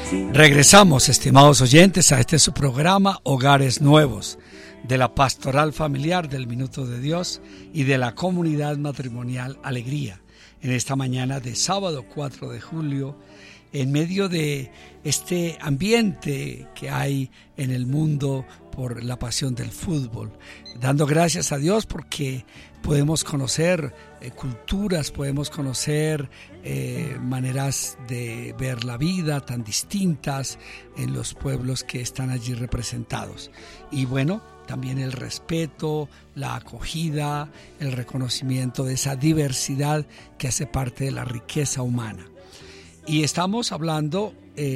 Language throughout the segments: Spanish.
Regresamos, estimados oyentes, a este su programa Hogares Nuevos, de la Pastoral Familiar del Minuto de Dios y de la Comunidad Matrimonial Alegría, en esta mañana de sábado 4 de julio, en medio de este ambiente que hay en el mundo por la pasión del fútbol, dando gracias a Dios porque podemos conocer culturas, podemos conocer maneras de ver la vida tan distintas en los pueblos que están allí representados. Y bueno, también el respeto, la acogida, el reconocimiento de esa diversidad que hace parte de la riqueza humana. Y estamos hablando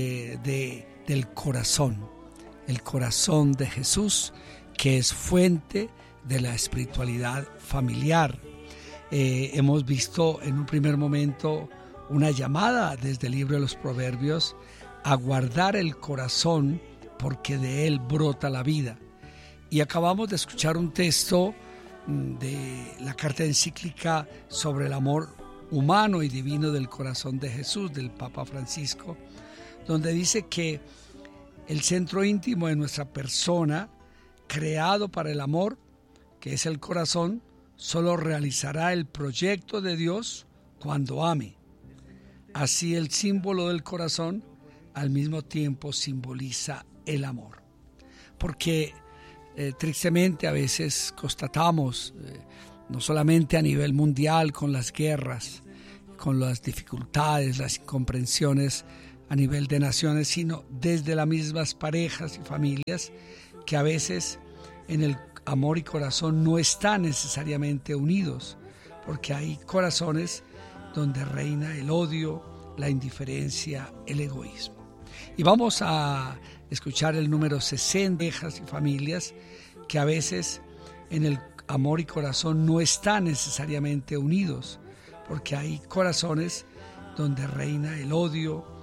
del corazón, el corazón de Jesús, que es fuente de la espiritualidad familiar. Hemos visto en un primer momento una llamada desde el libro de los Proverbios a guardar el corazón porque de él brota la vida. Y acabamos de escuchar un texto de la carta encíclica sobre el amor humano y divino del corazón de Jesús, del Papa Francisco, donde dice que el centro íntimo de nuestra persona, creado para el amor, que es el corazón, solo realizará el proyecto de Dios cuando ame. Así el símbolo del corazón al mismo tiempo simboliza el amor. Porque tristemente a veces constatamos, no solamente a nivel mundial con las guerras, con las dificultades, las incomprensiones a nivel de naciones, sino desde las mismas parejas y familias, que a veces en el amor y corazón no están necesariamente unidos, porque hay corazones donde reina el odio, la indiferencia, el egoísmo. Y vamos a escuchar el número 60, parejas y familias que a veces en el amor y corazón no están necesariamente unidos, porque hay corazones donde reina el odio,